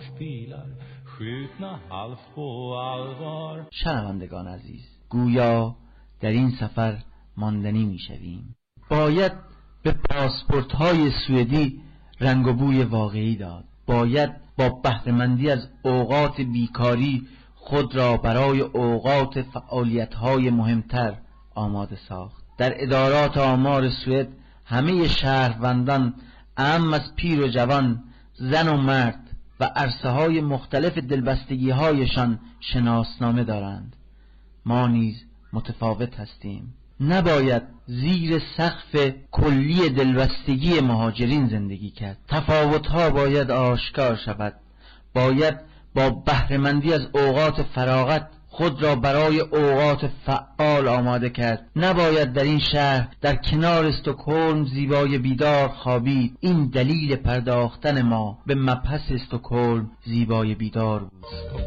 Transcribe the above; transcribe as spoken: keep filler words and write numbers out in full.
lastbilar skjutna halvt på allvar. شنوندگان عزیز، گویا در این سفر ماندنی میشویم. باید به پاسپورت های سوئدی رنگ و بوی واقعی داد. باید با بهره‌مندی از اوقات بیکاری خود را برای اوقات فعالیت های مهمتر آماده ساخت. در ادارات آمار سوئد همه شهروندان، اعم از پیر و جوان، زن و مرد و عرصه های مختلف دلبستگی هایشان شناسنامه دارند. ما نیز متفاوت هستیم. نباید زیر سقف کلی دلبستگی مهاجرین زندگی کرد. تفاوت‌ها باید آشکار شود. باید با بهره‌مندی از اوقات فراغت خود را برای اوقات فعال آماده کرد. نباید در این شهر در کنار استکهلم زیبای بیدار خوابید. این دلیل پرداختن ما به مبحث استکهلم زیبای بیدار بود.